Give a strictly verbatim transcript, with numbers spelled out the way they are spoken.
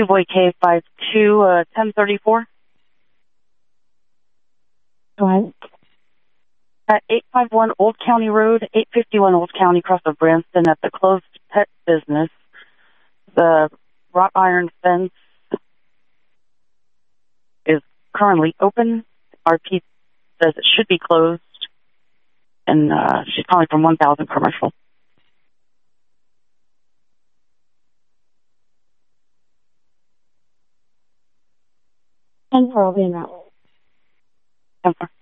two Boy K five two, uh, ten thirty-four. Go ahead. At eight fifty-one Old County Road, eight fifty-one Old County, across of Branston, at the closed pet business. The wrought iron fence is currently open. R P says it should be closed. And uh, she's calling from one thousand Commercial. And for all the amount. ten four.